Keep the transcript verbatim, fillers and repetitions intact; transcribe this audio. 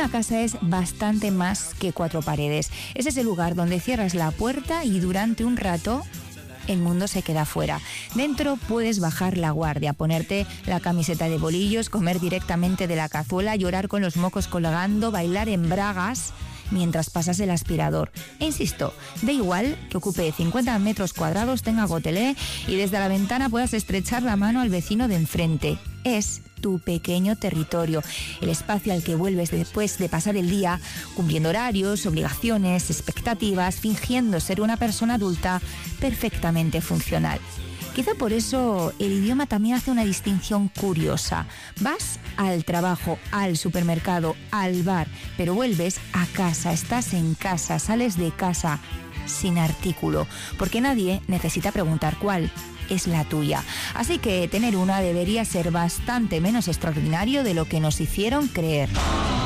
Una casa es bastante más que cuatro paredes. Es ese lugar donde cierras la puerta y durante un rato el mundo se queda fuera. Dentro puedes bajar la guardia, ponerte la camiseta de bolillos, comer directamente de la cazuela, llorar con los mocos colgando, bailar en bragas mientras pasas el aspirador. E insisto, da igual que ocupe cincuenta metros cuadrados, tenga gotelé y desde la ventana puedas estrechar la mano al vecino de enfrente. Es tu pequeño territorio, el espacio al que vuelves después de pasar el día cumpliendo horarios, obligaciones, expectativas, fingiendo ser una persona adulta perfectamente funcional. Quizá por eso el idioma también hace una distinción curiosa. Vas al trabajo, al supermercado, al bar, pero vuelves a casa, estás en casa, sales de casa sin artículo, porque nadie necesita preguntar cuál es la tuya. Así que tener una debería ser bastante menos extraordinario de lo que nos hicieron creer.